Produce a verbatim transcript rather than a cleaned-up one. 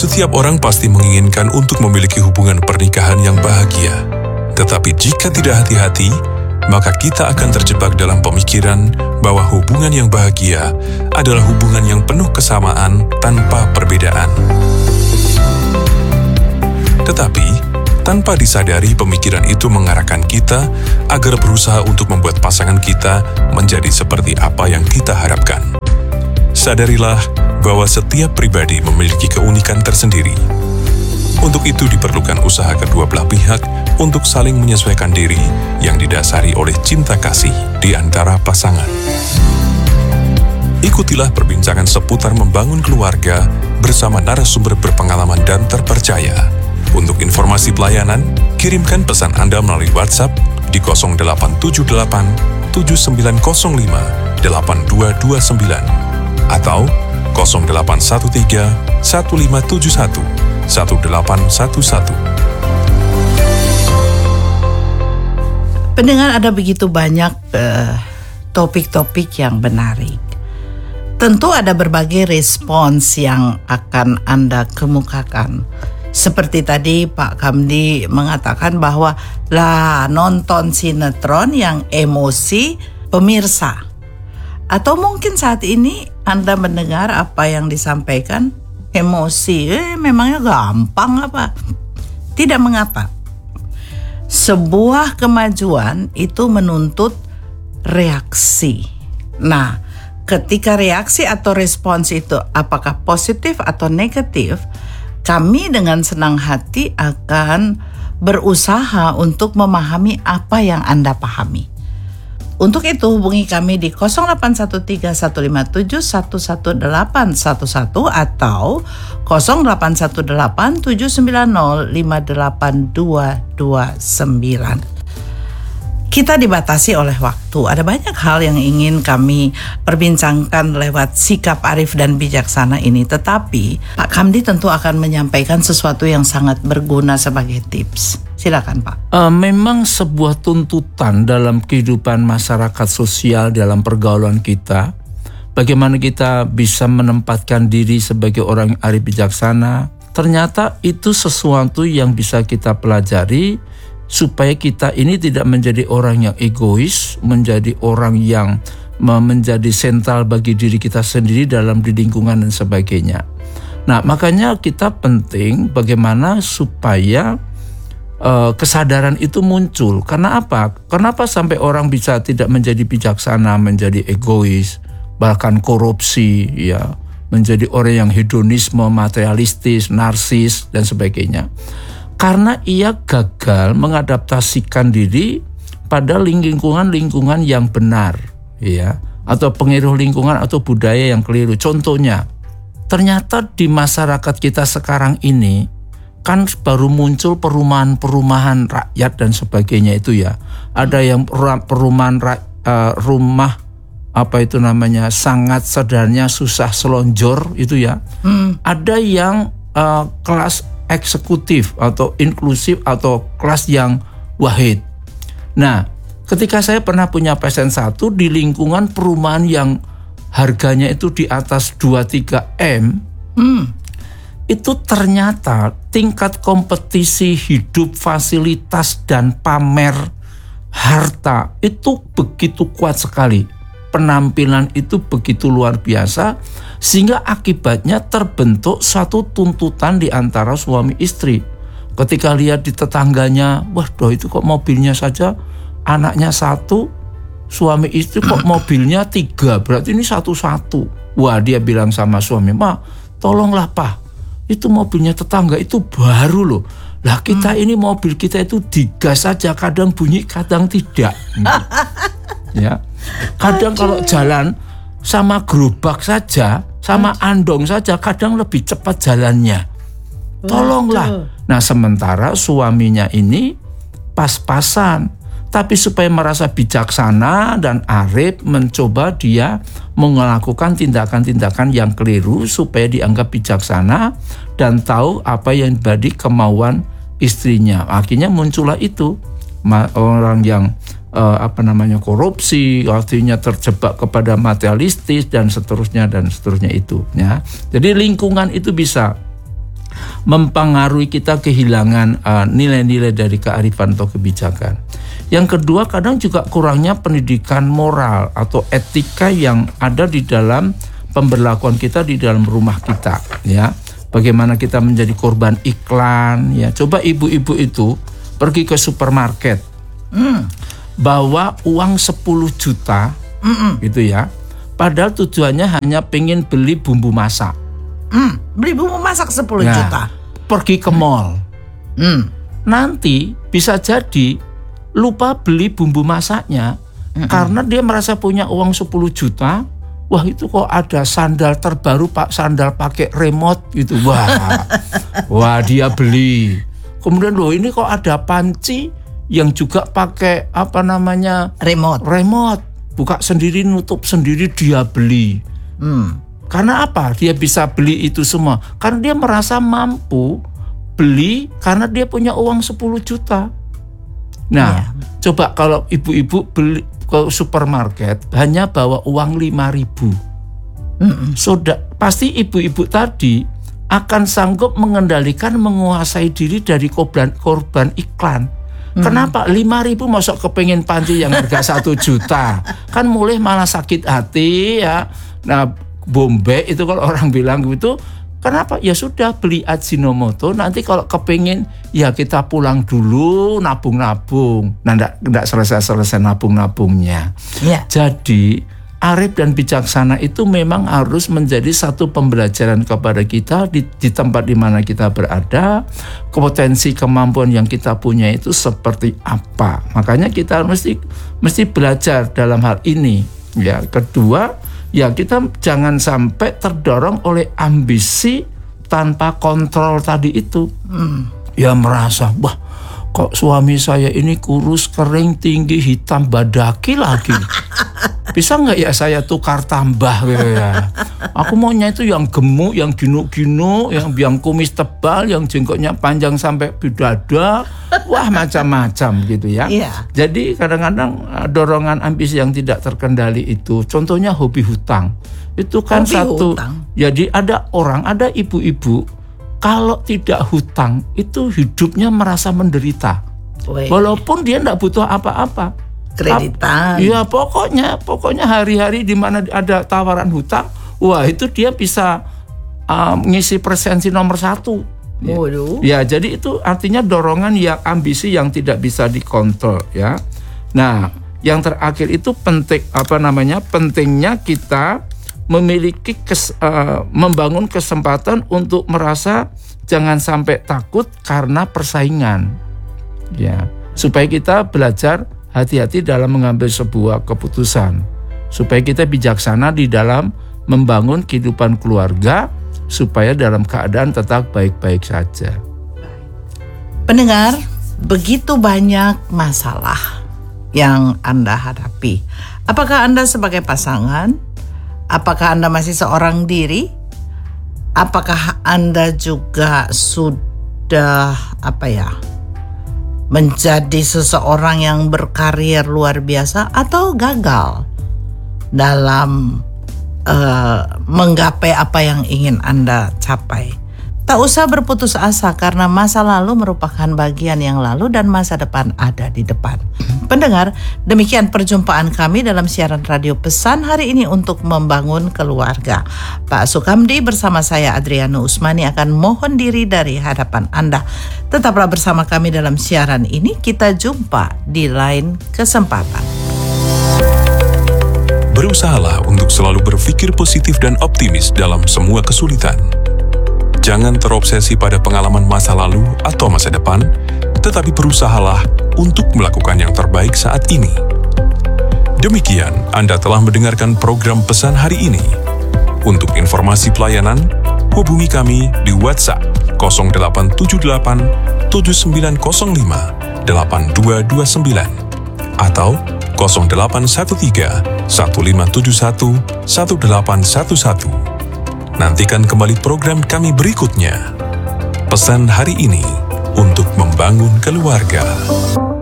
Setiap orang pasti menginginkan untuk memiliki hubungan pernikahan yang bahagia. Tetapi jika tidak hati-hati, maka kita akan terjebak dalam pemikiran bahwa hubungan yang bahagia adalah hubungan yang penuh kesamaan tanpa perbedaan. Tetapi, tanpa disadari pemikiran itu mengarahkan kita agar berusaha untuk membuat pasangan kita menjadi seperti apa yang kita harapkan. Sadarilah bahwa setiap pribadi memiliki keunikan tersendiri. Untuk itu diperlukan usaha kedua belah pihak untuk saling menyesuaikan diri yang didasari oleh cinta kasih di antara pasangan. Ikutilah perbincangan seputar membangun keluarga bersama narasumber berpengalaman dan terpercaya. Untuk informasi pelayanan, kirimkan pesan Anda melalui WhatsApp di nol delapan tujuh delapan tujuh sembilan nol lima delapan dua dua sembilan atau nol delapan satu tiga satu lima tujuh satu satu delapan satu satu. Pendengar, ada begitu banyak uh, topik-topik yang menarik. Tentu ada berbagai respons yang akan Anda kemukakan. Seperti tadi Pak Kamdi mengatakan bahwa lah nonton sinetron yang emosi pemirsa. Atau mungkin saat ini Anda mendengar apa yang disampaikan emosi, eh memangnya gampang apa? Tidak mengapa. Sebuah kemajuan itu menuntut reaksi. Nah, ketika reaksi atau respons itu apakah positif atau negatif, kami dengan senang hati akan berusaha untuk memahami apa yang Anda pahami. Untuk itu hubungi kami di nol delapan satu tiga satu lima tujuh satu satu delapan satu satu atau nol delapan satu delapan tujuh sembilan nol lima delapan dua dua sembilan. Kita dibatasi oleh waktu. Ada banyak hal yang ingin kami perbincangkan lewat sikap arif dan bijaksana ini. Tetapi Pak Kamdi tentu akan menyampaikan sesuatu yang sangat berguna sebagai tips. Silakan Pak. Uh, memang sebuah tuntutan dalam kehidupan masyarakat sosial dalam pergaulan kita. Bagaimana kita bisa menempatkan diri sebagai orang arif bijaksana. Ternyata itu sesuatu yang bisa kita pelajari supaya kita ini tidak menjadi orang yang egois, menjadi orang yang menjadi sentral bagi diri kita sendiri dalam di lingkungan dan sebagainya. Nah, makanya kita penting bagaimana supaya uh, kesadaran itu muncul. Karena apa? Kenapa sampai orang bisa tidak menjadi bijaksana, menjadi egois, bahkan korupsi, ya, menjadi orang yang hedonisme, materialistis, narsis dan sebagainya? Karena ia gagal mengadaptasikan diri pada lingkungan-lingkungan yang benar, ya, atau pengaruh lingkungan atau budaya yang keliru. Contohnya, ternyata di masyarakat kita sekarang ini kan baru muncul perumahan-perumahan rakyat dan sebagainya itu ya. Ada yang perumahan uh, rumah apa itu namanya sangat sederhana, susah selonjor itu ya. Hmm. Ada yang uh, kelas eksekutif atau inklusif atau kelas yang wahid. Nah, ketika saya pernah punya pasien satu di lingkungan perumahan yang harganya itu di atas dua tiga M, hmm, itu ternyata tingkat kompetisi hidup, fasilitas dan pamer harta itu begitu kuat sekali. Penampilan itu begitu luar biasa sehingga akibatnya terbentuk satu tuntutan di antara suami istri. Ketika lihat di tetangganya, wah doh itu kok mobilnya saja anaknya satu, suami istri kok mobilnya tiga, berarti ini satu-satu. Wah, dia bilang sama suami, ma tolonglah pak, itu mobilnya tetangga itu baru loh. Lah kita hmm. ini mobil kita itu digas saja, kadang bunyi kadang tidak. Ya. Kadang kalau jalan sama gerobak saja, sama andong saja, kadang lebih cepat jalannya. Tolonglah. Nah, sementara suaminya ini pas-pasan. Tapi supaya merasa bijaksana dan arif, mencoba dia melakukan tindakan-tindakan yang keliru supaya dianggap bijaksana dan tahu apa yang menjadi kemauan istrinya. Akhirnya muncullah itu orang yang Uh, apa namanya korupsi, artinya terjebak kepada materialistis dan seterusnya dan seterusnya itu ya. Jadi lingkungan itu bisa mempengaruhi kita kehilangan uh, nilai-nilai dari kearifan atau kebijakan. Yang kedua, kadang juga kurangnya pendidikan moral atau etika yang ada di dalam pemberlakuan kita di dalam rumah kita, ya. Bagaimana kita menjadi korban iklan, ya. Coba ibu-ibu itu pergi ke supermarket, mm. bawa uang sepuluh juta, Mm-mm. gitu ya. Padahal tujuannya hanya pengen beli bumbu masak. Mm. Beli bumbu masak sepuluh nah, juta. Pergi ke mall. Mm. Nanti bisa jadi lupa beli bumbu masaknya, Mm-mm. karena dia merasa punya uang sepuluh juta. Wah, itu kok ada sandal terbaru, Pak, sandal pakai remote gitu. Wah. Wah, dia beli. Kemudian loh, ini kok ada panci yang juga pakai apa namanya? Remote. Remote. Buka sendiri, nutup sendiri, dia beli. Hmm. Karena apa? Dia bisa beli itu semua. Karena dia merasa mampu beli karena dia punya uang sepuluh juta. Nah, yeah. coba kalau ibu-ibu beli ke supermarket hanya bawa uang lima ribu. Sudah pasti ibu-ibu tadi akan sanggup mengendalikan, menguasai diri dari korban korban iklan. Mm. Kenapa lima ribu masuk kepengen panci yang harga satu juta? Kan mulai malah sakit hati, ya. Nah, Bombay itu kalau orang bilang gitu, kenapa? Ya sudah, beli Ajinomoto, nanti kalau kepengen ya kita pulang dulu nabung-nabung. Nah, enggak, enggak selesai-selesai nabung-nabungnya. Yeah. Jadi arif dan bijaksana itu memang harus menjadi satu pembelajaran kepada kita di, di tempat di mana kita berada. Potensi kemampuan yang kita punya itu seperti apa. Makanya kita mesti mesti belajar dalam hal ini. Ya, kedua, ya kita jangan sampai terdorong oleh ambisi tanpa kontrol tadi itu. Hmm. Ya merasa, wah kok suami saya ini kurus, kering, tinggi, hitam, badaki lagi. Bisa nggak ya saya tukar tambah gitu ya? Aku maunya itu yang gemuk, yang ginuk-ginuk, yang yang kumis tebal, yang jenggotnya panjang sampai dada. Wah, macam-macam gitu ya. Yeah. Jadi kadang-kadang dorongan ambisi yang tidak terkendali itu, contohnya hobi hutang. Itu kan hobi satu. Hutang. Jadi ada orang, ada ibu-ibu kalau tidak hutang itu hidupnya merasa menderita. Wey. Walaupun dia tidak butuh apa-apa. Kreditan. Iya, pokoknya pokoknya hari-hari di mana ada tawaran hutang, wah itu dia bisa uh, ngisi presensi nomor satu. Ya. Waduh. Ya, jadi itu artinya dorongan yang ambisi yang tidak bisa dikontrol, ya. Nah, yang terakhir itu penting apa namanya? pentingnya kita memiliki kes, uh, membangun kesempatan untuk merasa jangan sampai takut karena persaingan. Ya, supaya kita belajar hati-hati dalam mengambil sebuah keputusan, supaya kita bijaksana di dalam membangun kehidupan keluarga, supaya dalam keadaan tetap baik-baik saja. Pendengar, begitu banyak masalah yang Anda hadapi. Apakah Anda sebagai pasangan? Apakah Anda masih seorang diri? Apakah Anda juga sudah apa ya? menjadi seseorang yang berkarir luar biasa atau gagal dalam uh, menggapai apa yang ingin Anda capai. Tak usah berputus asa karena masa lalu merupakan bagian yang lalu dan masa depan ada di depan. Pendengar, demikian perjumpaan kami dalam siaran radio Pesan hari ini untuk membangun keluarga. Pak Sukamdi bersama saya Adriano Usmani akan mohon diri dari hadapan Anda. Tetaplah bersama kami dalam siaran ini. Kita jumpa di lain kesempatan. Berusahalah untuk selalu berpikir positif dan optimis dalam semua kesulitan. Jangan terobsesi pada pengalaman masa lalu atau masa depan, tetapi berusahalah untuk melakukan yang terbaik saat ini. Demikian, Anda telah mendengarkan program Pesan hari ini. Untuk informasi pelayanan, hubungi kami di WhatsApp nol delapan tujuh delapan tujuh sembilan nol lima delapan dua dua sembilan atau nol delapan satu tiga satu lima tujuh satu satu delapan satu satu. Nantikan kembali program kami berikutnya. Pesan hari ini untuk membangun keluarga.